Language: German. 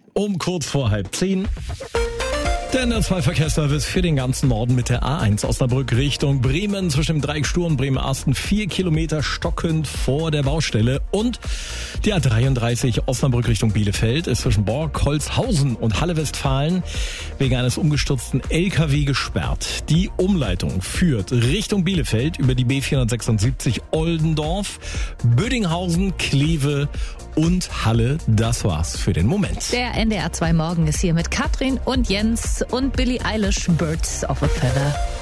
Um kurz vor 9:30. Der NDR2 Verkehrsservice für den ganzen Norden mit der A1 Osnabrück Richtung Bremen zwischen dem Dreieck Stur und Bremen-Asten 4 Kilometer stockend vor der Baustelle. Und die A33 Osnabrück Richtung Bielefeld ist zwischen Bork, Holzhausen und Halle-Westfalen wegen eines umgestürzten LKW gesperrt. Die Umleitung führt Richtung Bielefeld über die B476 Oldendorf, Bödinghausen, Kleve und Halle. Das war's für den Moment. Der NDR2 Morgen ist hier mit Katrin und Jens und Billie Eilish, Birds of a Feather.